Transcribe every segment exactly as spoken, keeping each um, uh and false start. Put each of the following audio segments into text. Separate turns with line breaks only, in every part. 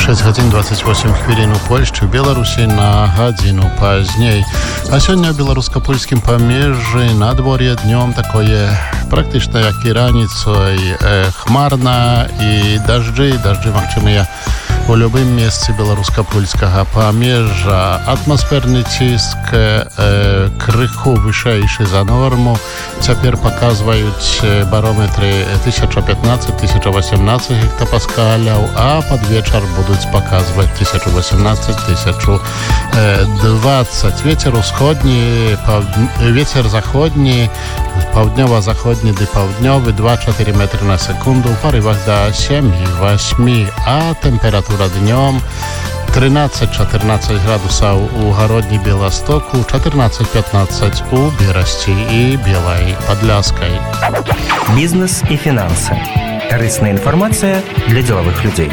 шэсць гадзін дваццаць восем хвілін у Польшчы, Беларусі на гадзіну пазней. А сёння ў беларуска-польскім памежжы надвор'е днём такое практычна як і раніцай э, хмарна і дажджы, дажджы магчымыя у любым месцы беларуска-польскага памежжа. Атмасферны ціск э, крыху вышэйшы за норму. Цяпер паказваюць барометры тысяча пятнадцаць - тысяча восемнадцаць гектапаскаляў, а пад вечар будуць паказваць тысяча восемнадцаць - тысяча двадцать. Вецер усходні, пав... вецер заходні, паўднёва-заходні ды паўднёвы два-чатыры метры на секунду, у парывах да сем - восемь, а тэмпература днём тринадцать-чатырнаццаць градусаў у гародні Беластоку, чатырнаццаць-пятнаццаць у Берасці і Белай Падляскай.
Бизнес и финансы. Корыстная информация для деловых людей.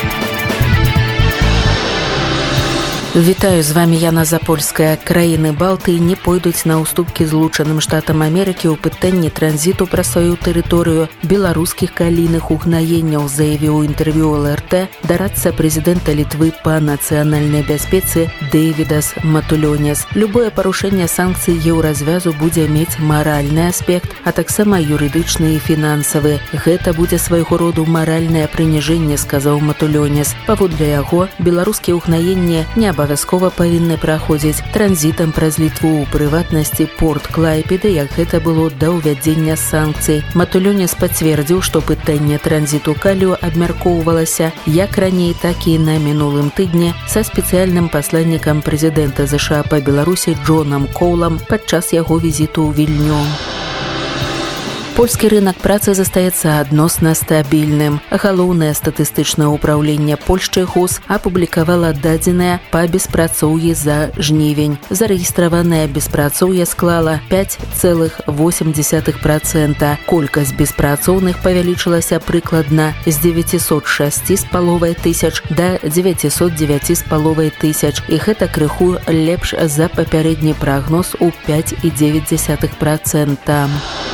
Вітаю, з вами Яна Запольская. Краіны Балтыі не пойдуць на ўступкі Злучаным Штатам Амерыкі ў пытанні транзіту праз сваю тэрыторыю беларускіх калійных угнаенняў, заявіў у інтэрв'ю эл эр тэ дарадца прэзідэнта Літвы па нацыянальнай бяспецы Дэвідас Матулёнес. Любое парушэнне санкцый еўразвязу будзе мець маральны аспект, а таксама юрыдычны і фінансавы. Гэта будзе свайго роду маральнае прыніжэнне, сказаў Матулёнес. Паводле яго, беларускія угнаенні не абавязкова абавязкова павінны праходзіць транзітам праз Літву, у прыватнасці порт Клайпеды, як гэта было да ўвядзення санкцый. Матулёнес пацвердзіў, што пытанне транзіту калію абмяркоўвалася як раней, так і на мінулым тыдні са спецыяльным пасланнікам прэзідэнта ЗША па Беларусі Джонам Коулам падчас яго візіту ў Вільню. Польскі рынок працы застаецца адносна стабільным. Галоўнае статыстычнае ўпраўленне Польшчы ГУС апублікавала дадзеныя па беспрацоўі за жнівень. Зарэгістраванае беспрацоўе склала пяць цэлых восем дзесятых працэнта. Колькасць беспрацоўных павялічылася прыкладна з дзевяцісот шасці з паловай тысяч да дзевяцісот дзевяці з паловай тысяч. І гэта крыху лепш за папярэдні прагноз у пяць і дзевяць дзесятых працэнта.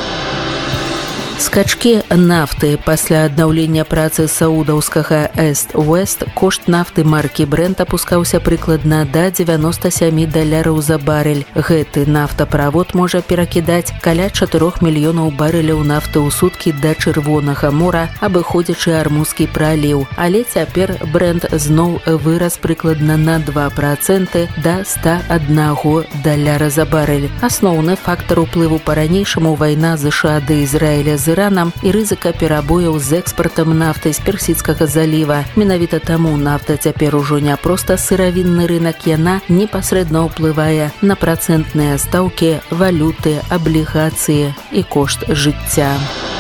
Скачкі нафты. Пасля аднаўлення працы саудаўскага Эст-Уэст кошт нафты маркі Брент апускаўся прыкладна да дзевяноста сямі даляраў за барэль. Гэты нафтаправод можа перакідаць каля чатырох мільёнаў барэляў нафты ў суткі да Чырвонага мора, абыходзячы Армузскі праліў. Але цяпер Брент зноў вырас прыкладна на два працэнты да ста аднаго даляра за барэль. Асноўны фактар уплыву па-ранейшаму вайна ЗША да Ізраіля з Іранам і рызыка перабояў з экспартам нафты з Персідскага заліва. Менавіта таму нафта цяпер ужо не проста сыравінны рынак, яна непасрэдна ўплывае на працэнтныя стаўкі, валюты, аблігацыі і кошт жыцця.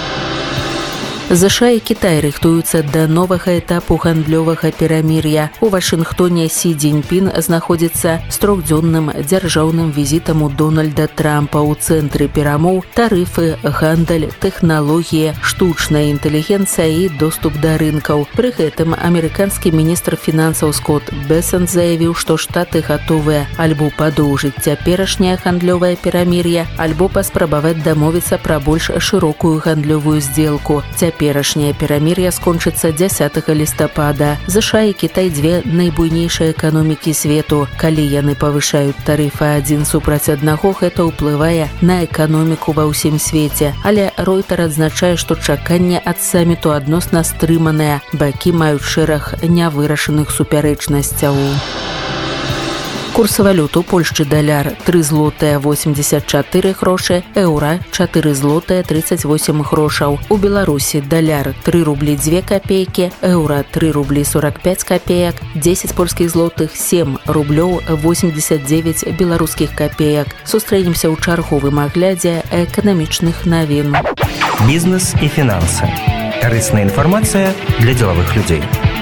ЗША і Кітай рыхтуюцца да новага этапу гандлёвага перамір'я. У Вашынгтоне Сі Цзіньпін знаходзіцца з трохдзённым дзяржаўным візітам у Дональда Трампа. У цэнтры перамоў тарыфы, гандаль, тэхналогіі, штучная інтэлігенцыя і доступ да рынкаў. Пры гэтым амерыканскі міністр фінансаў Скотт Бесант заявіў, што штаты гатовыя альбо падоўжыць цяперашняе гандлёвае перамір'е, альбо паспрабаваць дамовіцца пра больш шырокую гандлёвую здзелку. Цяперашняе перамір'е скончыцца дзясятага лістапада. ЗША і Кітай дзве найбуйнейшыя эканомікі свету. Калі яны павышаюць тарыфы адзін супраць аднаго, гэта ўплывае на эканоміку ва ўсім свеце. Але Ройтер адзначае, што чаканне ад саміту адносна стрыманыя. Бакі маюць шэраг нявырашаных супярэчнасцяў. Курс валют у Польшчы даляр тры злотыя восемьдесят чатыры грошы, еўра чатыры злотыя тридцать восемь грошаў. У Беларусі даляр тры рублі дзве капейкі, еўра тры рублі сорок пять копеек, дзесяць польскіх злотых сем рублёў восемьдесят девять беларускіх копеек. Сустрэнемся ў чарговым аглядзе эканамічных навін.
Бизнес и финансы. Корыстная информация для деловых людей.